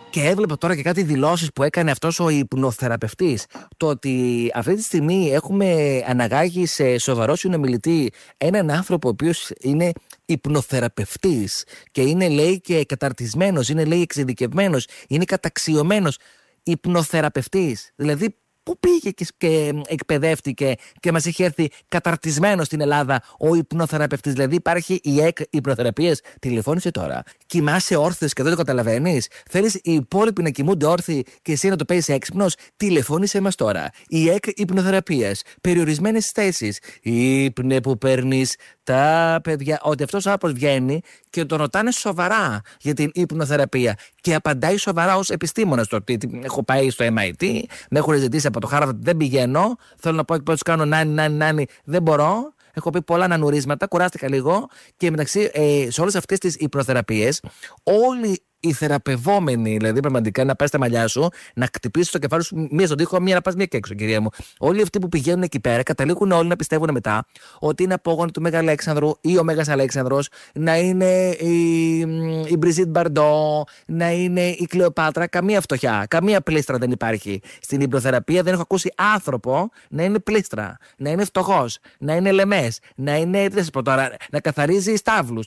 Και έβλεπα τώρα και κάτι δηλώσεις που έκανε αυτός ο υπνοθεραπευτής. Το ότι αυτή τη στιγμή έχουμε αναγάγει σε σοβαρό συνομιλητή έναν άνθρωπο ο οποίος είναι υπνοθεραπευτής και είναι, λέει, και καταρτισμένος, είναι, λέει, εξειδικευμένος, είναι καταξιωμένος υπνοθεραπευτής. Δηλαδή, πού πήγε και εκπαιδεύτηκε και μας έχει έρθει καταρτισμένο στην Ελλάδα ο υπνοθεραπευτής? Δηλαδή υπάρχει η ΕΚ υπνοθεραπείες. Τηλεφώνησε τώρα. Κοιμάσαι όρθιος και δεν το καταλαβαίνεις? Θέλεις οι υπόλοιποι να κοιμούνται όρθιοι και εσύ να το παίζεις έξυπνος? Τηλεφώνησε μας τώρα. Η ΕΚ υπνοθεραπείες. Περιορισμένες θέσεις. Ύπνε που παίρνεις τα παιδιά. Ότι αυτός ο άνθρωπος βγαίνει και τον ρωτάνε σοβαρά για την υπνοθεραπεία και απαντάει σοβαρά ως επιστήμονας. Το ότι έχω πάει στο MIT, με έχουν ζητήσει από το Harvard, δεν πηγαίνω. Θέλω να πω και πώς κάνω νάνι, δεν μπορώ. Έχω πει πολλά νανουρίσματα, κουράστηκα λίγο. Και μεταξύ, σε όλες αυτές τις υπνοθεραπείες, όλοι οι θεραπευόμενοι, δηλαδή πραγματικά να πας στα μαλλιά σου, να χτυπήσεις το κεφάλι σου μία στον τοίχο, μία να πας μία και έξω, κυρία μου. Όλοι αυτοί που πηγαίνουν εκεί πέρα καταλήγουν όλοι να πιστεύουν μετά ότι είναι απόγονοι του Μέγα Αλέξανδρου ή ο Μέγας Αλέξανδρος, να είναι η Μπριζίτ Μπαρντό, να είναι η Κλεοπάτρα. Καμία φτωχιά, καμία πλήστρα δεν υπάρχει. Στην υπνοθεραπεία δεν έχω ακούσει άνθρωπο να είναι πλήστρα, να είναι φτωχός, να είναι λεμές, να είναι, δεν σας πω τώρα, να καθαρίζει στάβλους.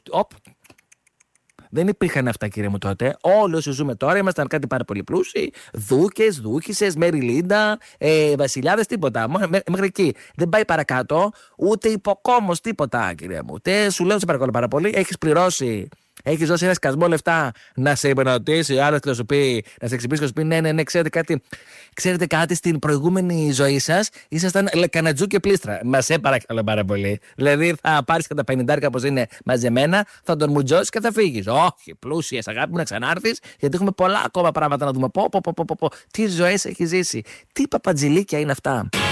Δεν υπήρχαν αυτά, κύριε μου, τότε. Όλοι όσοι ζούμε τώρα ήμασταν κάτι πάρα πολύ πλούσιοι. Δούκες, δούκισσες, Μέρι Λίντα, βασιλιάδες, τίποτα. Μέχρι εκεί. Δεν πάει παρακάτω, ούτε υποκόμος, τίποτα, κύριε μου. Ούτε σου λέω, σε παρακαλώ πάρα πολύ, έχεις πληρώσει. Έχεις δώσει ένα σκασμό λεφτά να σε υπηρετήσει, άλλο και να σου πει, να σε εξυπηρετήσει και να σου πει: ναι, ξέρετε κάτι, στην προηγούμενη ζωή σας ήσασταν λεκανατζού και πλήστρα. Μα σε παρακαλώ πάρα πολύ. Δηλαδή θα πάρεις και τα 50 όπως είναι μαζεμένα, θα τον μουτζώσεις και θα φύγεις. Όχι, πλούσιες, αγάπη μου, να ξανάρθεις, γιατί έχουμε πολλά ακόμα πράγματα να δούμε. Τι ζωές έχει ζήσει, τι παπατζηλίκια είναι αυτά.